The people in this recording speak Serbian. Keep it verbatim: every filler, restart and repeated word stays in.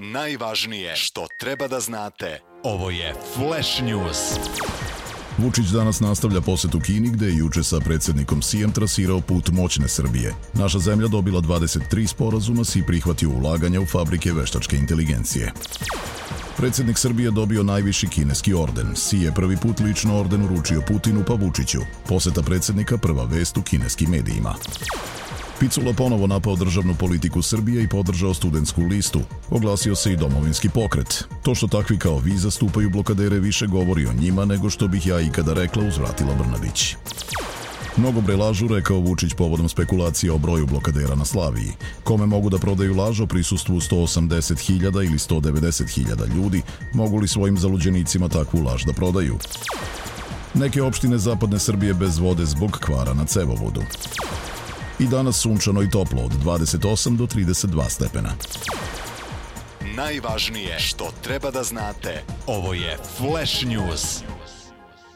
Najvažnije što treba da znate. Ovo je Flash News. Vučić danas nastavlja posetu Kini, gde je juče sa predsjednikom Sijem trasirao put moćne Srbije. Naša zemlja dobila dvadeset tri sporazuma i prihvatio ulaganja u fabrike veštačke inteligencije. Predsjednik Srbije dobio najviši kineski orden. Si je prvi put lično orden uručio Putinu pa Vučiću. Poseta predsjednika prva vest u kineskim medijima. Picula ponovo napao državnu politiku Srbije i podržao studentsku listu. Oglasio se i domovinski pokret. To što takvi kao vi zastupaju blokadere više govori o njima nego što bih ja ikada rekla, uzvratila Brnabić. Mnogobre lažu, rekao Vučić povodom spekulacije o broju blokadera na Slaviji. Kome mogu da prodaju laž o prisustvu sto osamdeset hiljada ili sto devedeset hiljada ljudi, mogu li svojim zaluđenicima takvu laž da prodaju? Neke opštine zapadne Srbije bez vode zbog kvara na cevovodu. I danas sunčano i toplo od dvadeset osam do trideset dva stepena. Najvažnije što treba da znate. Ovo je Flash News.